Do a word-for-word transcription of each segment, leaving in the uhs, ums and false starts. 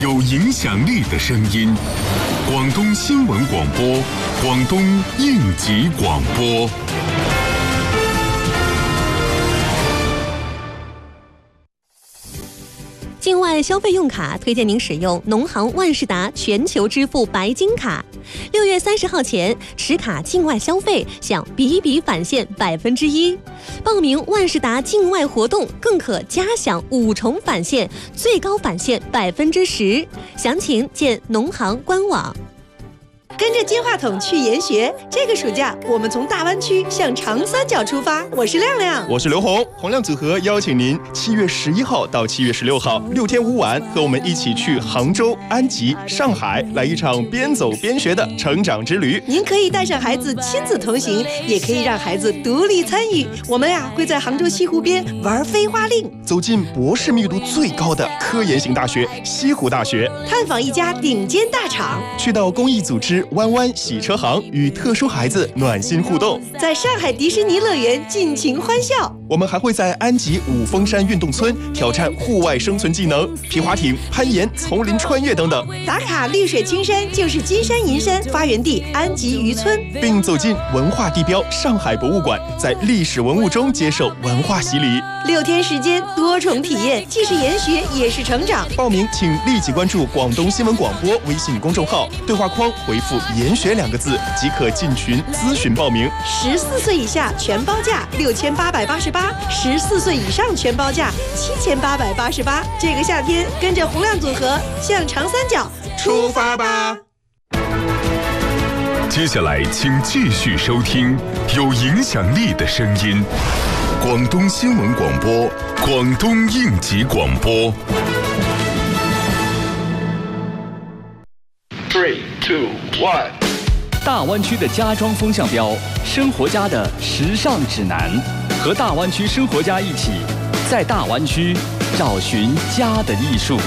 有影响力的声音，广东新闻广播，广东应急广播。 境外消费用卡推荐您使用农行万事达全球支付白金卡。六月三十号前持卡境外消费享比比返现百分之一，报名万事达境外活动更可加享五重返现，最高返现百分之十。详情见农行官网。 跟着金话筒去研学，这个暑假我们从大湾区向长三角出发。我是亮亮， 我是刘红，洪亮组合邀请您七月十一号到七月十六号六天五晚，和我们一起去杭州、安吉、上海，来一场边走边学的成长之旅。 您可以带上孩子亲子同行，也可以让孩子独立参与。我们呀、啊、会在杭州西湖边玩飞花令， 走进博士密度最高的科研型大学西湖大学， 探访一家顶尖大厂， 去到公益组织弯弯洗车行，与特殊孩子暖心互动， 在上海迪士尼乐园尽情欢笑。 我们还会在安吉五峰山运动村挑战户外生存技能，皮划艇、攀岩、丛林穿越等等。 打卡绿水青山就是金山银山发源地安吉渔村， 并走进文化地标上海博物馆，在历史文物中接受文化洗礼。 六天时间，多重体验，既是研学也是成长。 报名请立即关注广东新闻广播微信公众号，对话框回复研学两个字即可进群咨询报名。 十四岁以下全包价六千八百八十八，十四岁以上全包价七千八百八十八。这个夏天，跟着洪亮组合向长三角出发吧！ 接下来，请继续收听有影响力的声音。广东新闻广播，广东应急广播。 Three, two, one。 大湾区的家装风向标，生活家的时尚指南，和大湾区生活家一起，在大湾区找寻家的艺术。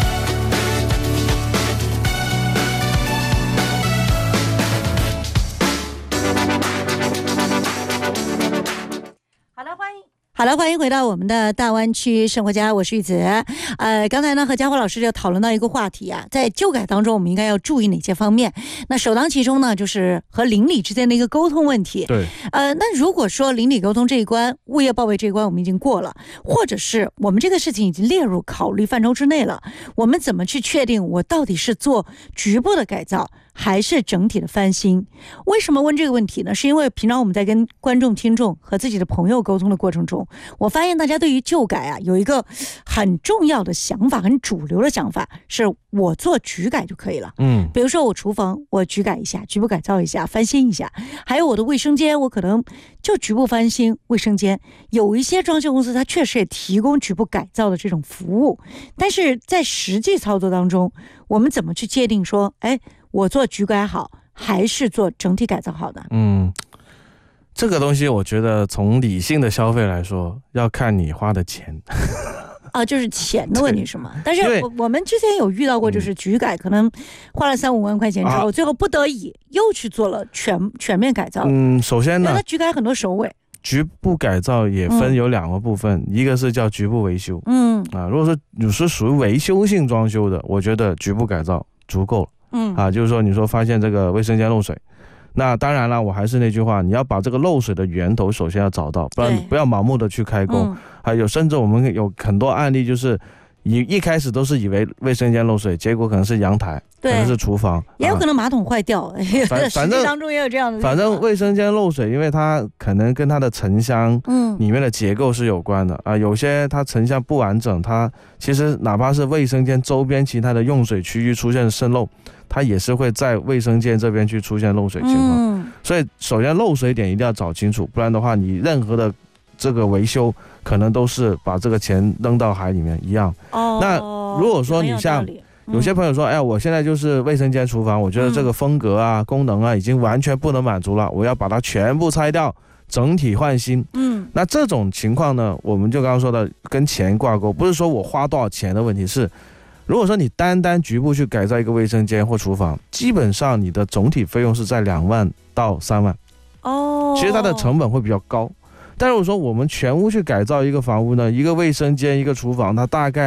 好了，欢迎回到我们的大湾区生活家，我是玉子。呃，刚才呢和嘉华老师就讨论到一个话题啊，在旧改当中我们应该要注意哪些方面？那首当其冲呢，就是和邻里之间的一个沟通问题。 对。 呃，那如果说邻里沟通这一关，物业报备这一关我们已经过了，或者是我们这个事情已经列入考虑范畴之内了，我们怎么去确定我到底是做局部的改造，还是整体的翻新？为什么问这个问题呢？是因为平常我们在跟观众、听众和自己的朋友沟通的过程中，我发现大家对于旧改啊有一个很重要的想法，很主流的想法，是我做局改就可以了。 嗯， 比如说我厨房我局改一下，局部改造一下，翻新一下，还有我的卫生间，我可能就局部翻新卫生间。有一些装修公司它确实也提供局部改造的这种服务，但是在实际操作当中，我们怎么去界定说，哎，我做局改好还是做整体改造好呢？ 嗯，这个东西我觉得从理性的消费来说，要看你花的钱。 啊，就是钱的问题是吗？但是我我们之前有遇到过，就是局改可能花了三五万块钱之后，啊、最后不得已又去做了全全面改造。 嗯，首先呢， 它局改很多首尾。 局部改造也分有两个部分，嗯、一个是叫局部维修， 嗯啊，如果说你是属于维修性装修的，我觉得局部改造足够了。 嗯啊，就是说你说发现这个卫生间漏水，那当然了，我还是那句话，你要把这个漏水的源头首先要找到，不然不要盲目的去开工。嗯、还有甚至我们有很多案例，就是一一开始都是以为卫生间漏水，结果可能是阳台，可能是厨房， 也有可能马桶坏掉。啊、反反正当中也有这样的。 反正卫生间漏水，因为它可能跟它的沉箱里面的结构是有关的、嗯、啊，有些它沉箱不完整，它其实哪怕是卫生间周边其他的用水区域出现渗漏，它也是会在卫生间这边去出现漏水情况。嗯、所以首先漏水点一定要找清楚，不然的话你任何的这个维修可能都是把这个钱扔到海里面一样。 哦， 那如果说你像有些朋友说，哎，我现在就是卫生间厨房，我觉得这个风格啊、嗯、功能啊已经完全不能满足了，我要把它全部拆掉，整体换新。 嗯， 那这种情况呢，我们就刚刚说的跟钱挂钩，不是说我花多少钱的问题，是如果说你单单局部去改造一个卫生间或厨房，基本上你的总体费用是在两万到三万。 哦， 其实它的成本会比较高。但如果说我们全屋去改造一个房屋呢，一个卫生间一个厨房，它大概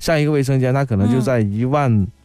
像一个卫生间，它可能就在一万